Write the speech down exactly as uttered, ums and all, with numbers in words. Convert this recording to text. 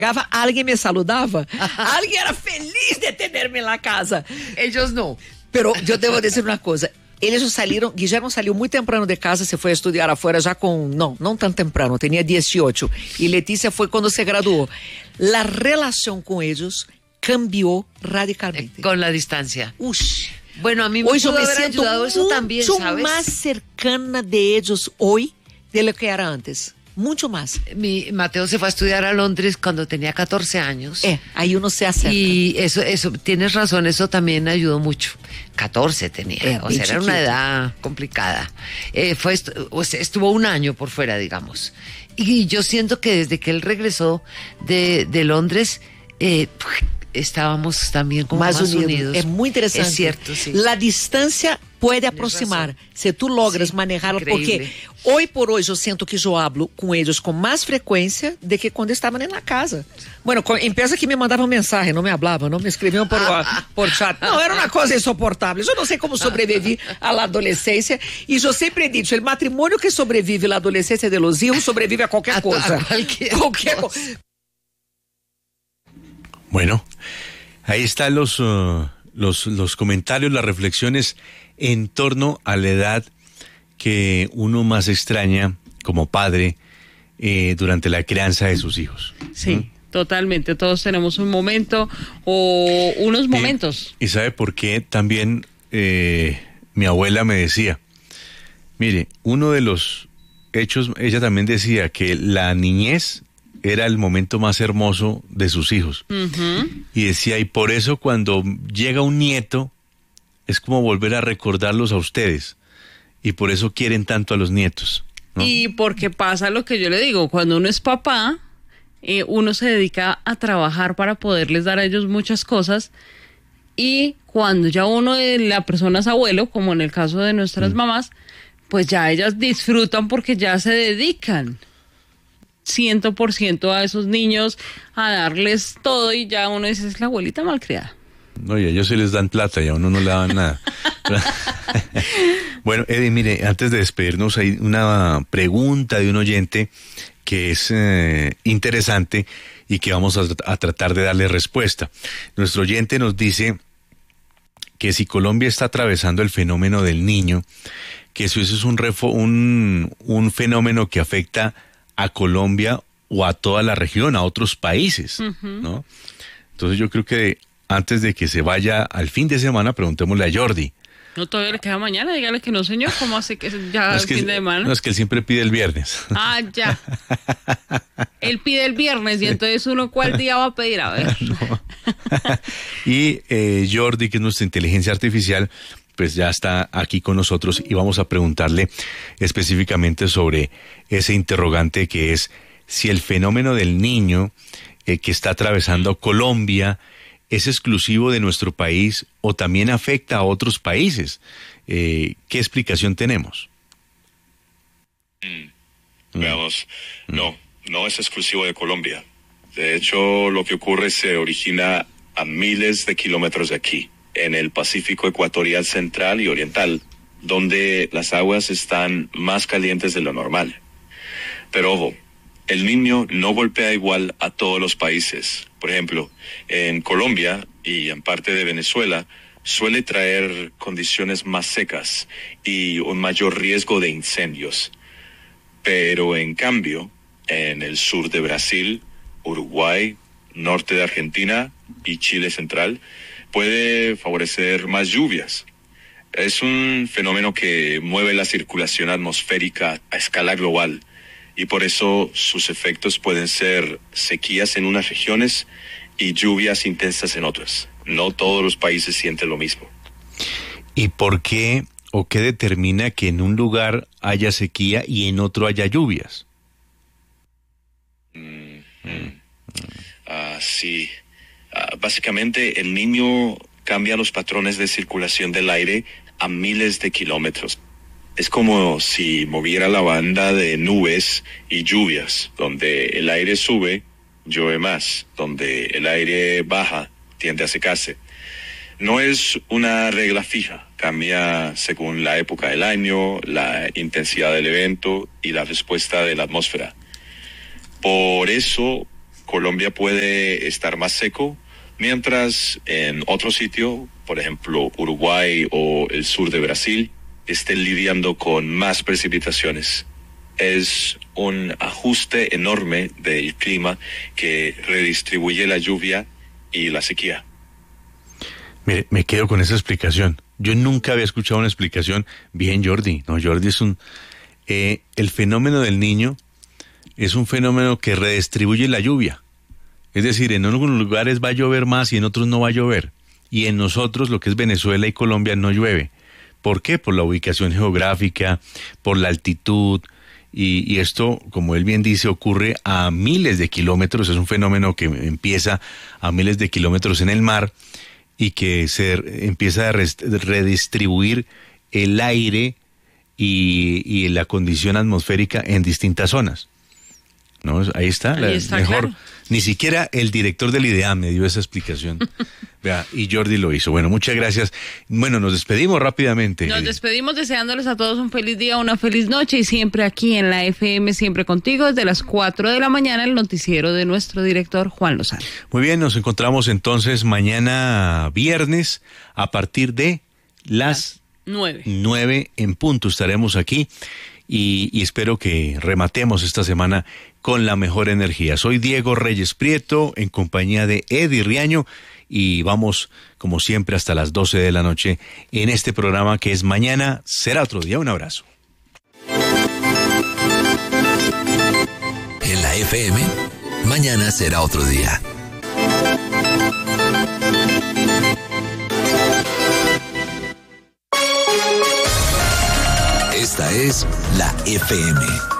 alguien me saludaba, alguien era feliz de tenerme en la casa. Ellos no. Pero yo debo decir una cosa. Eles saíram, Guillermo saiu muito temprano de casa, se foi estudar afuera já com, não, não tão temprano, tinha dezoito. E Letícia foi quando se graduou. A relação com eles cambiou radicalmente. Com a distância. Ush. Bueno, a mí me hoy pudo yo me haber siento ayudado eso también, mucho ¿sabes? más cercana de ellos hoy de lo que era antes. Mucho más. Mi Mateo se fue a estudiar a Londres cuando tenía catorce años. Eh, ahí uno se acerca. Y eso, eso, tienes razón, eso también ayudó mucho. catorce tenía, Eh, o sea, era chiquito. una edad complicada. Eh, fue, estu- o sea, estuvo un año por fuera, digamos. Y yo siento que desde que él regresó de, de Londres, eh, estábamos también como más, más unidos. unidos. Es muy interesante. Es cierto, sí. La distancia puede Tienes aproximar razón. se tú logras Sí, manejarla, increíble. porque hoy por hoy yo siento que yo hablo con ellos con más frecuencia de que cuando estaban en la casa. Bueno, co- empieza que me mandaban mensaje, no me hablaban, no me escribían por, por chat. No, era una cosa insoportable. Yo no sé cómo sobreviví a la adolescencia, y yo siempre he dicho, el matrimonio que sobrevive a la adolescencia de los hijos sobrevive a cualquier A to- a cosa. cualquier Cualquier cosa. co- Bueno, ahí están los, uh, los, los comentarios, las reflexiones en torno a la edad que uno más extraña como padre eh, durante la crianza de sus hijos. Sí, ¿Mm? totalmente. Todos tenemos un momento o unos Y- momentos. Y, sabe por qué también eh, mi abuela me decía, mire, uno de los hechos, ella también decía que la niñez era el momento más hermoso de sus hijos. Ujú. Y decía, y por eso cuando llega un nieto, es como volver a recordarlos a ustedes. Y por eso quieren tanto a los nietos, ¿no? Y porque pasa lo que yo le digo, cuando uno es papá, eh, uno se dedica a trabajar para poderles dar a ellos muchas cosas, y cuando ya uno, eh, la persona es abuelo, como en el caso de nuestras Mm. mamás, pues ya ellas disfrutan porque ya se dedican ciento por ciento a esos niños, a darles todo, y ya uno dice, es la abuelita malcriada. No, y a ellos se les dan plata y a uno no le dan nada. Bueno, Eddie, mire, antes de despedirnos hay una pregunta de un oyente que es eh, interesante y que vamos a, a tratar de darle respuesta. Nuestro oyente nos dice que si Colombia está atravesando el fenómeno del niño, que eso es un, refo- un, un fenómeno que afecta a Colombia o a toda la región, a otros países, ¿no? Entonces yo creo que antes de que se vaya al fin de semana, preguntémosle a Jordi. No, todavía le queda mañana, dígale que no, señor, ¿cómo hace que ya No, es es que, fin de semana? no, es que él siempre pide el viernes. Ah, ya. Él pide el viernes, y entonces uno, ¿cuál día va a pedir? A ver. Y eh, Jordi, que es nuestra inteligencia artificial, pues ya está aquí con nosotros y vamos a preguntarle específicamente sobre ese interrogante que es si el fenómeno del niño eh, que está atravesando Colombia es exclusivo de nuestro país o también afecta a otros países. Eh, ¿Qué explicación tenemos? Veamos, no, no es exclusivo de Colombia. De hecho, lo que ocurre se origina a miles de kilómetros de aquí, en el Pacífico ecuatorial central y oriental, donde las aguas están más calientes de lo normal. Pero ojo, el niño no golpea igual a todos los países. Por ejemplo, en Colombia y en parte de Venezuela, suele traer condiciones más secas y un mayor riesgo de incendios. Pero en cambio, en el sur de Brasil, Uruguay, norte de Argentina y Chile central, puede favorecer más lluvias. Es un fenómeno que mueve la circulación atmosférica a escala global, y por eso sus efectos pueden ser sequías en unas regiones y lluvias intensas en otras. No todos los países sienten lo mismo. ¿Y por qué o qué determina que en un lugar haya sequía y en otro haya lluvias? Ah, sí. Ah, básicamente, el niño cambia los patrones de circulación del aire a miles de kilómetros. Es como si moviera la banda de nubes y lluvias. Donde el aire sube, llueve más. Donde el aire baja, tiende a secarse. No es una regla fija. Cambia según la época del año, la intensidad del evento y la respuesta de la atmósfera. Por eso, Colombia puede estar más seco, mientras en otro sitio, por ejemplo Uruguay o el sur de Brasil, estén lidiando con más precipitaciones. Es un ajuste enorme del clima que redistribuye la lluvia y la sequía. Mire, me quedo con esa explicación. Yo nunca había escuchado una explicación bien, Jordi. No, Jordi es un... Eh, el fenómeno del Niño es un fenómeno que redistribuye la lluvia. Es decir, en algunos lugares va a llover más y en otros no va a llover. Y en nosotros, lo que es Venezuela y Colombia, no llueve. ¿Por qué? Por la ubicación geográfica, por la altitud. Y, y esto, como él bien dice, ocurre a miles de kilómetros. Es un fenómeno que empieza a miles de kilómetros en el mar y que se empieza a redistribuir el aire y, y la condición atmosférica en distintas zonas. ¿No? Ahí está, Ahí la, está, mejor. claro. Ni siquiera el director del IDEAM me dio esa explicación. Vea, y Jordi lo hizo. Bueno, muchas gracias. Bueno, nos despedimos rápidamente. Nos despedimos deseándoles a todos un feliz día, una feliz noche y siempre aquí en la F M, siempre contigo, desde las cuatro de la mañana, el noticiero de nuestro director Juan Lozano. Muy bien, nos encontramos entonces mañana viernes a partir de las Nueve. nueve en punto. Estaremos aquí y, y espero que rematemos esta semana con la mejor energía. Soy Diego Reyes Prieto en compañía de Eddie Riaño y vamos como siempre hasta las doce de la noche en este programa que es Mañana Será Otro Día. Un abrazo. En la F M, mañana será otro día. Esta es la F M.